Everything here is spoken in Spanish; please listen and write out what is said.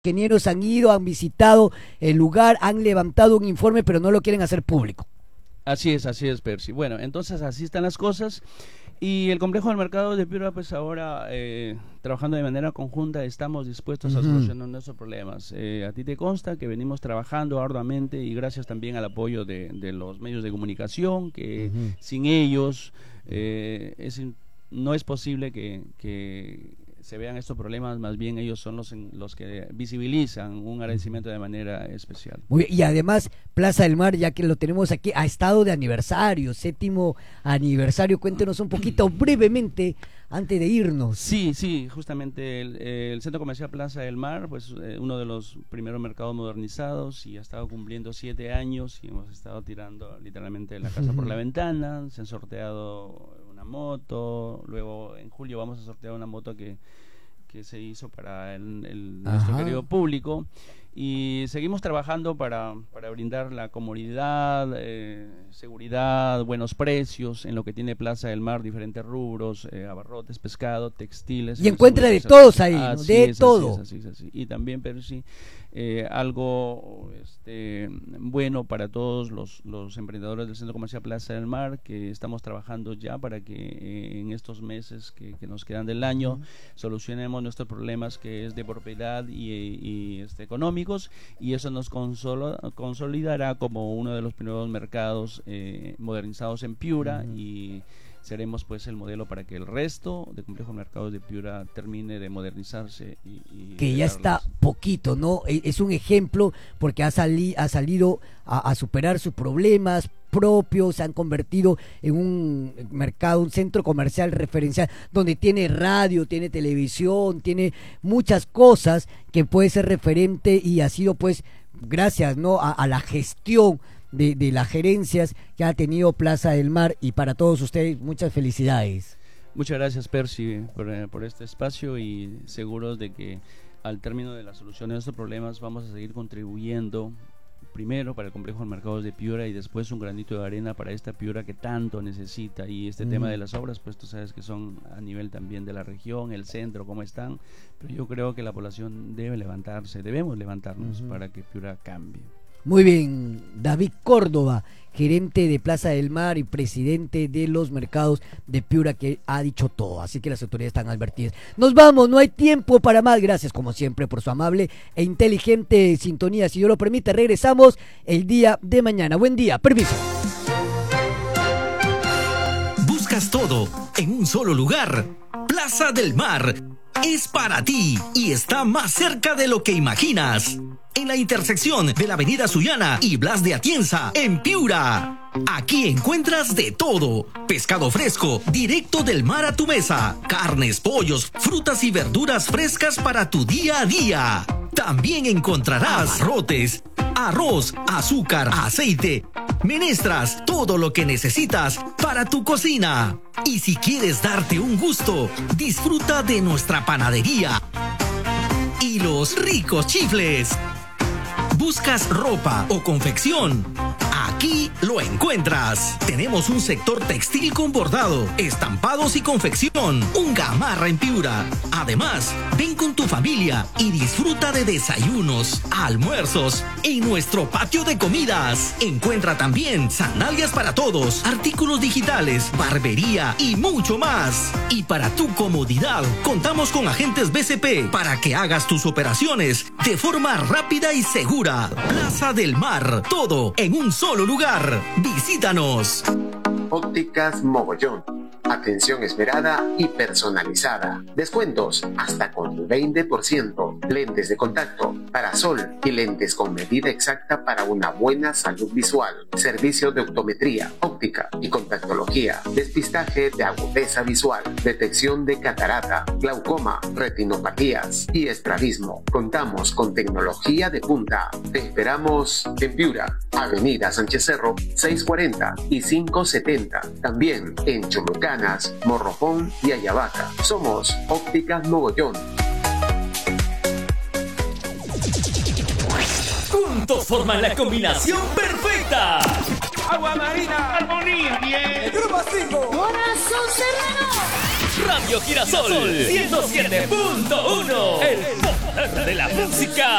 ingenieros han ido, han visitado el lugar, han levantado un informe, pero no lo quieren hacer público. Así es, Percy. Bueno, entonces así están las cosas. Y el complejo del mercado de Piura, pues ahora, trabajando de manera conjunta, estamos dispuestos a solucionar nuestros problemas. A ti te consta que venimos trabajando arduamente y gracias también al apoyo de los medios de comunicación, que sin ellos no es posible que se vean estos problemas, más bien ellos son los que visibilizan. Un agradecimiento de manera especial. Muy bien, y además Plaza del Mar, ya que lo tenemos aquí, ha estado de aniversario, 7º aniversario. Cuéntenos un poquito brevemente antes de irnos. Sí, justamente el Centro Comercial Plaza del Mar, pues uno de los primeros mercados modernizados, y ha estado cumpliendo 7 años y hemos estado tirando literalmente la casa por la ventana. Se han sorteado una moto, luego en julio vamos a sortear una moto que se hizo para nuestro querido público, y seguimos trabajando para brindar la comodidad, seguridad, buenos precios en lo que tiene Plaza del Mar, diferentes rubros, abarrotes, pescado, textiles. Y encuentra de todos ahí, ¿no? De todo. Así es. Y también, pero sí, algo bueno para todos los emprendedores del Centro Comercial Plaza del Mar, que estamos trabajando ya para que en estos meses que nos quedan del año solucionemos nuestros problemas, que es de propiedad y económicos, y eso nos consolidará como uno de los primeros mercados modernizados en Piura, y seremos pues el modelo para que el resto de complejos mercados de Piura termine de modernizarse y que ya está poquito, ¿no? Es un ejemplo porque ha salido a superar sus problemas propios, se han convertido en un mercado, un centro comercial referencial, donde tiene radio, tiene televisión, tiene muchas cosas que puede ser referente, y ha sido pues gracias, ¿no?, a la gestión de las gerencias que ha tenido Plaza del Mar. Y para todos ustedes, muchas felicidades. Muchas gracias, Percy, por este espacio, y seguros de que al término de la solución de estos problemas vamos a seguir contribuyendo, primero para el complejo de mercados de Piura, y después un granito de arena para esta Piura que tanto necesita. Y este tema de las obras, pues tú sabes que son a nivel también de la región, el centro, cómo están, pero yo creo que la población debemos levantarnos para que Piura cambie. Muy bien, David Córdoba, gerente de Plaza del Mar y presidente de los mercados de Piura, que ha dicho todo, así que las autoridades están advertidas. Nos vamos, no hay tiempo para más. Gracias como siempre por su amable e inteligente sintonía. Si Dios lo permite, regresamos el día de mañana. Buen día, permiso. Buscas todo en un solo lugar. Plaza del Mar es para ti y está más cerca de lo que imaginas. En la intersección de la avenida Sullana y Blas de Atienza, en Piura. Aquí encuentras de todo: pescado fresco, directo del mar a tu mesa, carnes, pollos, frutas y verduras frescas para tu día a día. También encontrarás abarrotes, arroz, azúcar, aceite, menestras, todo lo que necesitas para tu cocina. Y si quieres darte un gusto, disfruta de nuestra panadería y los ricos chifles. ¿Buscas ropa o confección? Aquí lo encuentras. Tenemos un sector textil con bordado, estampados y confección. Un Gamarra en Piura. Además, ven con tu familia y disfruta de desayunos, almuerzos en nuestro patio de comidas. Encuentra también sandalias para todos, artículos digitales, barbería y mucho más. Y para tu comodidad, contamos con agentes BCP para que hagas tus operaciones de forma rápida y segura. Plaza del Mar, todo en un solo lugar. Visítanos. Ópticas Mogollón. Atención esmerada y personalizada. Descuentos hasta con el 20%. Lentes de contacto, parasol y lentes con medida exacta para una buena salud visual. Servicio de optometría, óptica y contactología. Despistaje de agudeza visual. Detección de catarata, glaucoma, retinopatías y estrabismo. Contamos con tecnología de punta. Te esperamos en Piura, Avenida Sánchez Cerro, 640 y 570. También en Chulucanas, Morropón y Ayabaca. Somos Ópticas Mogollón. Juntos forman la combinación perfecta. Agua marina, armonía, bien. Grupo 5, Corazón Serrano. Radio Girasol 107.1. El poder de la música.